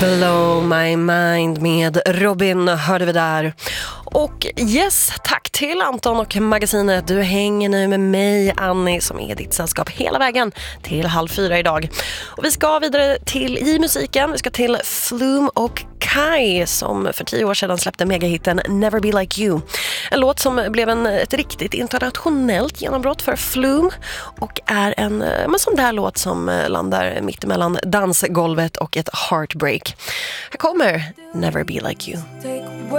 Blow My Mind med Robin hörde vi där. Och yes, tack till Anton och magasinet. Du hänger nu med mig, Annie, som är ditt sällskap hela vägen till 3:30 idag. Och vi ska vidare till i musiken. Vi ska till Flume och Kai som för 10 år sedan släppte megahitten Never Be Like You. En låt som blev ett riktigt internationellt genombrott för Flume och är en sån där låt som landar mitt emellan dansgolvet och ett heartbreak. Här kommer Never Be Like You.